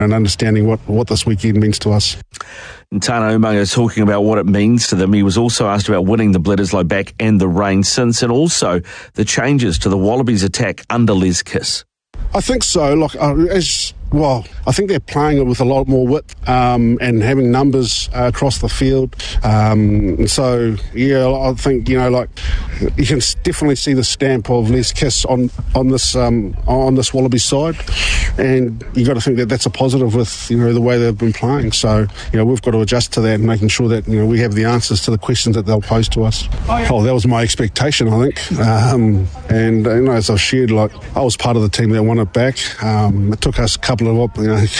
and understanding what this weekend means to us. And Tana Umaga is talking about what it means to them. He was also asked about winning the Bledisloe back and the rain since, and also the changes to the Wallabies attack under Les Kiss. I think so. I think they're playing it with a lot more width and having numbers across the field. So, yeah, I think, you can definitely see the stamp of Les Kiss on this Wallaby side. And you got to think that that's a positive with, the way they've been playing. So, we've got to adjust to that and making sure that, we have the answers to the questions that they'll pose to us. Oh, that was my expectation, I think. And as I've shared, I was part of the team that won it back. It took us a couple of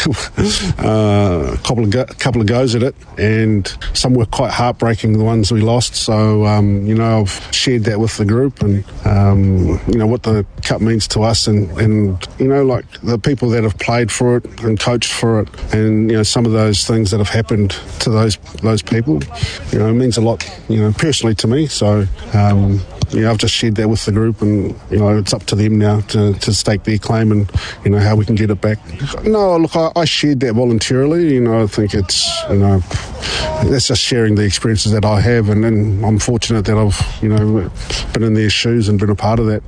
goes at it, and some were quite heartbreaking, the ones we lost. So, I've shared that with the group and, what the cup means to us and the people that have played for it and coached for it and, some of those things that have happened to those people, it means a lot, personally to me. So, I've just shared that with the group and, it's up to them now to stake their claim and, how we can get it back. No, look, I shared that voluntarily. I think it's, that's just sharing the experiences that I have, and I'm fortunate that I've, been in their shoes and been a part of that.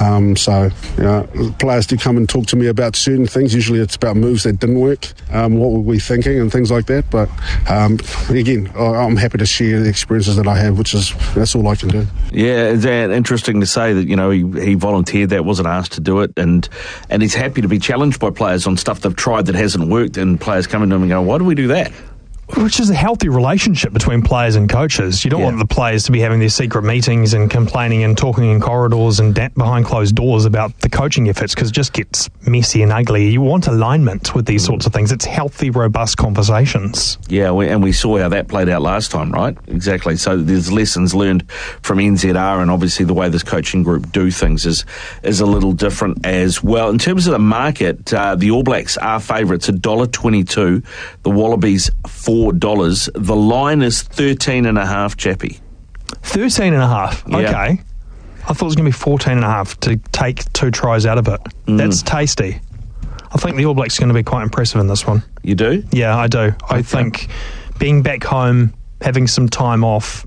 Players do come and talk to me about certain things. Usually it's about moves that didn't work, what were we thinking and things like that. But again, I'm happy to share the experiences that I have, that's all I can do. Yeah, it's interesting to say that, he volunteered that, wasn't asked to do it, and he's happy to be challenged by players on stuff they've tried that hasn't worked, and players coming to him and going, why do we do that? Which is a healthy relationship between players and coaches. You don't want the players to be having their secret meetings and complaining and talking in corridors and behind closed doors about the coaching efforts, because it just gets messy and ugly. You want alignment with these sorts of things. It's healthy, robust conversations. Yeah, and we saw how that played out last time, right? Exactly. So there's lessons learned from NZR, and obviously the way this coaching group do things is a little different as well. In terms of the market, the All Blacks are favourites, $1.22. The Wallabies, $4. The line is 13.5, Chappie. 13.5? Yeah. Okay. I thought it was going to be 14.5 to take 2 tries out of it. That's tasty. I think the All Blacks are going to be quite impressive in this one. You do? Yeah, I do. I think being back home, having some time off,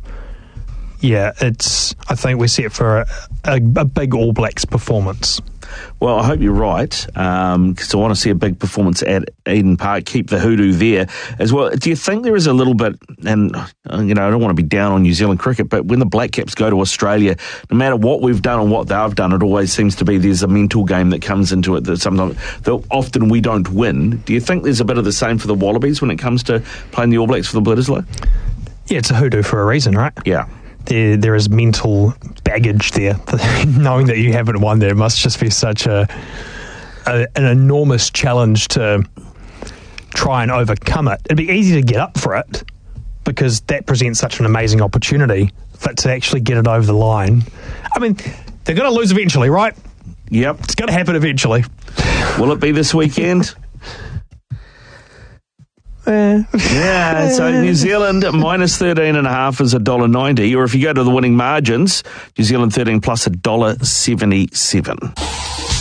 I think we're set for a big All Blacks performance. Well, I hope you're right, because I want to see a big performance at Eden Park, keep the hoodoo there as well. Do you think there is a little bit, and I don't want to be down on New Zealand cricket, but when the Black Caps go to Australia, no matter what we've done and what they've done, it always seems to be there's a mental game that comes into it that often we don't win. Do you think there's a bit of the same for the Wallabies when it comes to playing the All Blacks for the Bledisloe? Yeah, it's a hoodoo for a reason, right? Yeah. There is mental baggage there. Knowing that you haven't won there must just be such an enormous challenge to try and overcome it. It'd be easy to get up for it because that presents such an amazing opportunity, but to actually get it over the line, I mean, they're going to lose eventually, right? Yep. It's going to happen eventually. Will it be this weekend? Yeah, so New Zealand minus 13.5 is $1.90, or if you go to the winning margins, New Zealand 13 plus $1.77.